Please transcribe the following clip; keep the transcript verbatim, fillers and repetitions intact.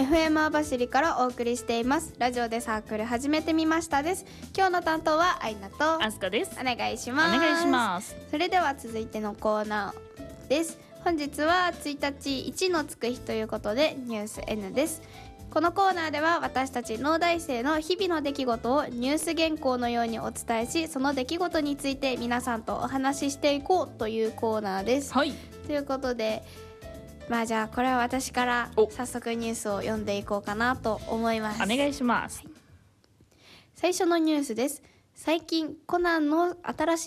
エフエム 網走からお送りしていますラジオでサークル始めてみましたです。今日の担当はアイナとアスカです。 お願いします。 お願いします。 それでは続いてのコーナーです。本日はついたちいちのつく日ということでニュース N です。このコーナーでは私たち農大生の日々の出来事をニュース原稿のようにお伝えし、その出来事について皆さんとお話ししていこうというコーナーです。 はい。 ということで、まあじゃあこれは私から早速ニュースを読んでいこうかなと思います。 お願いします。 最初のニュースです。最近コナンの新しい